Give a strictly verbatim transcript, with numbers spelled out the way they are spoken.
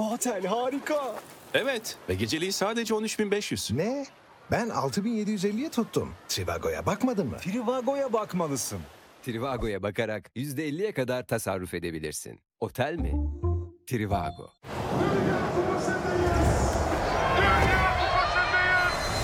Bu otel harika. Evet ve geceliği sadece on üç bin beş yüz. Ne? Ben altı bin yedi yüz elliye tuttum. Trivago'ya bakmadın mı? Trivago'ya bakmalısın. Trivago'ya bakarak yüzde elliye kadar tasarruf edebilirsin. Otel mi? Trivago.